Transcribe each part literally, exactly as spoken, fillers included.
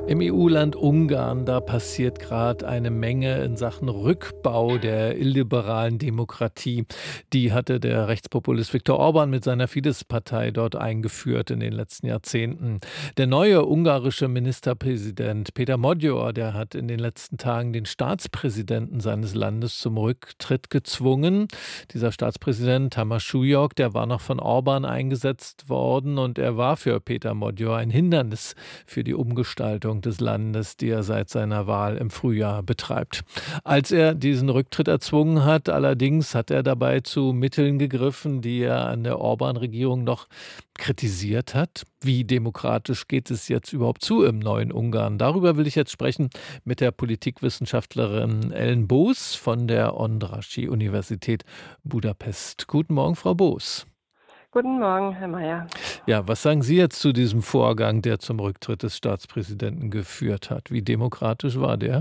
Im E U-Land Ungarn, da passiert gerade eine Menge in Sachen Rückbau der illiberalen Demokratie. Die hatte der Rechtspopulist Viktor Orbán mit seiner Fidesz-Partei dort eingeführt in den letzten Jahrzehnten. Der neue ungarische Ministerpräsident Peter Magyar, der hat in den letzten Tagen den Staatspräsidenten seines Landes zum Rücktritt gezwungen. Dieser Staatspräsident Tamás Súlyog, der war noch von Orbán eingesetzt worden und er war für Peter Magyar ein Hindernis für die Umgestaltung des Landes, die er seit seiner Wahl im Frühjahr betreibt. Als er diesen Rücktritt erzwungen hat, allerdings hat er dabei zu Mitteln gegriffen, die er an der Orbán-Regierung noch kritisiert hat. Wie demokratisch geht es jetzt überhaupt zu im neuen Ungarn? Darüber will ich jetzt sprechen mit der Politikwissenschaftlerin Ellen Boos von der Andrássy-Universität Budapest. Guten Morgen, Frau Boos. Guten Morgen, Herr Mayer. Ja, was sagen Sie jetzt zu diesem Vorgang, der zum Rücktritt des Staatspräsidenten geführt hat? Wie demokratisch war der?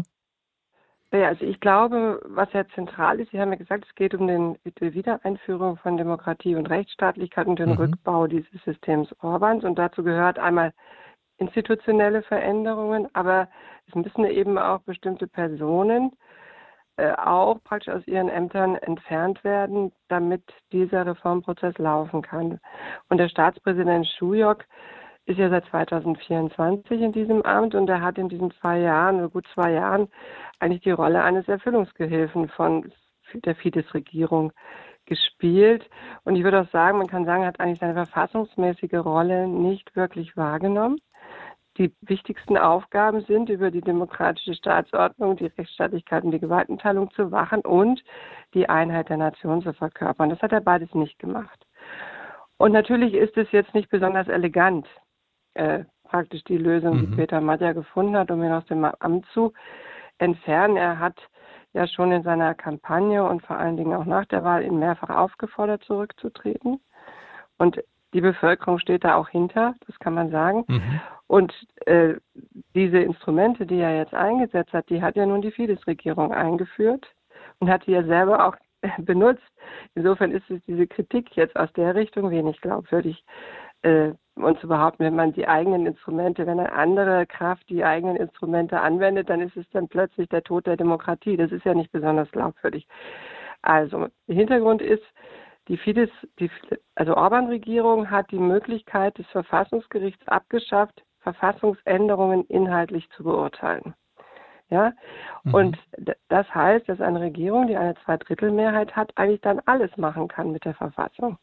Ja, also ich glaube, was ja zentral ist, Sie haben ja gesagt, es geht um den, die Wiedereinführung von Demokratie und Rechtsstaatlichkeit und den Mhm. Rückbau dieses Systems Orbáns. Und dazu gehört einmal institutionelle Veränderungen, aber es müssen eben auch bestimmte Personen äh, auch praktisch aus ihren Ämtern entfernt werden, damit dieser Reformprozess laufen kann. Und der Staatspräsident Súlyog ist ja seit zweitausendvierundzwanzig in diesem Amt und er hat in diesen zwei Jahren, oder gut zwei Jahren, eigentlich die Rolle eines Erfüllungsgehilfen von der Fidesz-Regierung gespielt. Und ich würde auch sagen, man kann sagen, er hat eigentlich seine verfassungsmäßige Rolle nicht wirklich wahrgenommen. Die wichtigsten Aufgaben sind, über die demokratische Staatsordnung, die Rechtsstaatlichkeit und die Gewaltenteilung zu wachen und die Einheit der Nation zu verkörpern. Das hat er beides nicht gemacht. Und natürlich ist es jetzt nicht besonders elegant, äh, praktisch die Lösung, die Mhm. Peter Magyar gefunden hat, um ihn aus dem Amt zu entfernen. Er hat ja schon in seiner Kampagne und vor allen Dingen auch nach der Wahl ihn mehrfach aufgefordert, zurückzutreten. Und die Bevölkerung steht da auch hinter, das kann man sagen. Mhm. Und äh, diese Instrumente, die er jetzt eingesetzt hat, die hat ja nun die Fidesz-Regierung eingeführt und hat die ja selber auch benutzt. Insofern ist es diese Kritik jetzt aus der Richtung wenig glaubwürdig. Äh, und zu behaupten, wenn man die eigenen Instrumente, wenn eine andere Kraft die eigenen Instrumente anwendet, dann ist es dann plötzlich der Tod der Demokratie. Das ist ja nicht besonders glaubwürdig. Also, der Hintergrund ist, die Fidesz, die, also Orbán-Regierung hat die Möglichkeit des Verfassungsgerichts abgeschafft, Verfassungsänderungen inhaltlich zu beurteilen. Ja, Mhm. und d- das heißt, dass eine Regierung, die eine Zweidrittelmehrheit hat, eigentlich dann alles machen kann mit der Verfassung.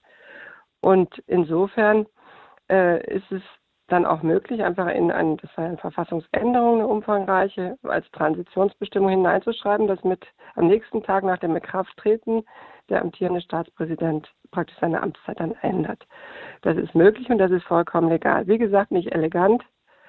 Und insofern äh, ist es dann auch möglich, einfach in ein, das war eine Verfassungsänderung, eine umfangreiche, als Transitionsbestimmung hineinzuschreiben, dass mit am nächsten Tag nach dem Inkrafttreten der amtierende Staatspräsident praktisch seine Amtszeit dann ändert. Das ist möglich und das ist vollkommen legal. Wie gesagt, nicht elegant.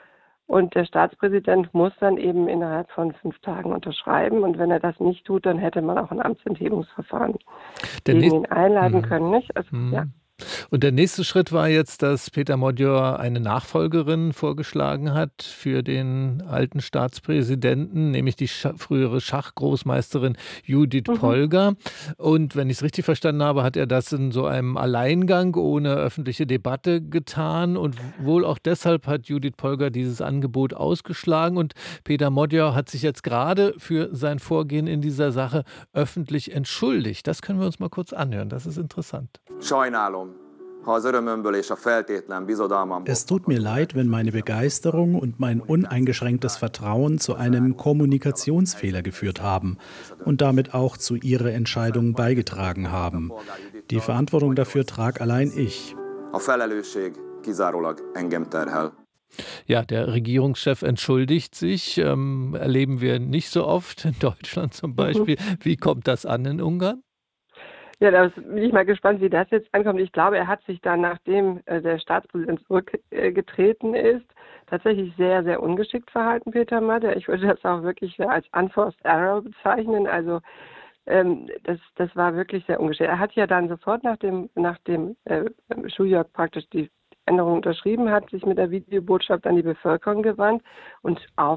Und der Staatspräsident muss dann eben innerhalb von fünf Tagen unterschreiben. Und wenn er das nicht tut, dann hätte man auch ein Amtsenthebungsverfahren Der gegen nächste ihn einleiten Mhm. können, nicht? Also, ja. Mhm. Und der nächste Schritt war jetzt, dass Peter Magyar eine Nachfolgerin vorgeschlagen hat für den alten Staatspräsidenten, nämlich die Scha frühere Schachgroßmeisterin Judith Mhm. Polgar. Und wenn ich es richtig verstanden habe, hat er das in so einem Alleingang ohne öffentliche Debatte getan. Und wohl auch deshalb hat Judith Polgar dieses Angebot ausgeschlagen. Und Peter Magyar hat sich jetzt gerade für sein Vorgehen in dieser Sache öffentlich entschuldigt. Das können wir uns mal kurz anhören. Das ist interessant. Sajnálom, ha az örömömből és a feltétlen bizodalmamból Es tut mir leid, wenn meine Begeisterung und mein uneingeschränktes Vertrauen zu einem Kommunikationsfehler geführt haben und damit auch zu Ihrer Entscheidung beigetragen haben. Die Verantwortung dafür trage allein ich. a felelősség kizárólag engem terhel. Ja, der Regierungschef entschuldigt sich. Ähm, erleben wir nicht so oft in Deutschland zum Mhm. Beispiel. Wie kommt das an in Ungarn? Ja, da bin ich mal gespannt, wie das jetzt ankommt. Ich glaube, er hat sich dann, nachdem äh, der Staatspräsident zurückgetreten ist, tatsächlich sehr, sehr ungeschickt verhalten, Peter Magyar. Ich würde das auch wirklich als unforced error bezeichnen. Also ähm, das, das war wirklich sehr ungeschickt. Er hat ja dann sofort nach dem, nach dem äh, Súlyog praktisch die Änderung unterschrieben hat, sich mit der Videobotschaft an die Bevölkerung gewandt und auf